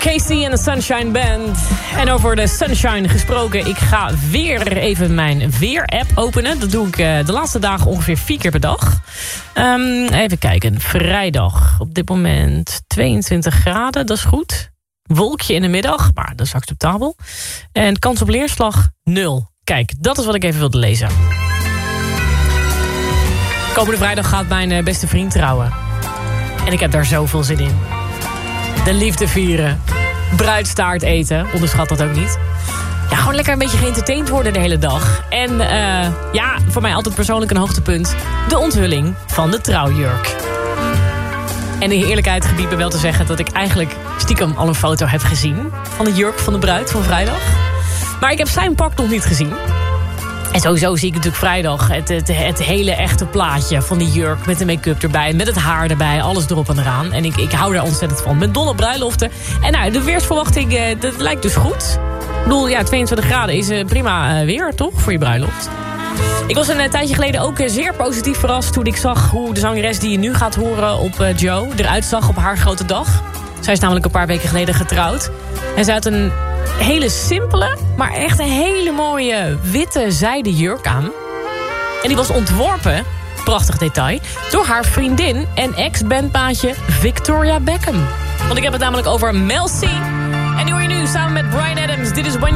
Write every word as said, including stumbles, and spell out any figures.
Casey en de Sunshine Band. En over de Sunshine gesproken, ik ga weer even mijn weer-app openen. Dat doe ik uh, de laatste dagen ongeveer vier keer per dag. Um, even kijken, vrijdag op dit moment tweeëntwintig graden, dat is goed. Wolkje in de middag, maar dat is acceptabel. En kans op leerslag nul. Kijk, dat is wat ik even wilde lezen. Komende vrijdag gaat mijn beste vriend trouwen. En ik heb daar zoveel zin in. De liefde vieren. Bruidstaart eten. Onderschat dat ook niet. Ja, gewoon lekker een beetje geëntertained worden de hele dag. En uh, ja, voor mij altijd persoonlijk een hoogtepunt. De onthulling van de trouwjurk. En in eerlijkheid gebied me wel te zeggen dat ik eigenlijk stiekem al een foto heb gezien. Van de jurk van de bruid van vrijdag. Maar ik heb zijn pak nog niet gezien. En sowieso zie ik natuurlijk vrijdag het, het, het hele echte plaatje van die jurk. Met de make-up erbij, met het haar erbij, alles erop en eraan. En ik, ik hou daar ontzettend van. Met dolle bruiloften. En nou, de weersverwachting, eh, dat lijkt dus goed. Ik bedoel, ja, tweeëntwintig graden is uh, prima uh, weer, toch? Voor je bruiloft. Ik was een uh, tijdje geleden ook uh, zeer positief verrast toen ik zag hoe de zangeres die je nu gaat horen op uh, Joe eruit zag op haar grote dag. Zij is namelijk een paar weken geleden getrouwd. En zij had een hele simpele, maar echt een hele mooie witte zijden jurk aan. En die was ontworpen, prachtig detail, door haar vriendin en ex-bandmaatje Victoria Beckham. Want ik heb het namelijk over Mel C. En die hoor je nu samen met Bryan Adams. Dit is When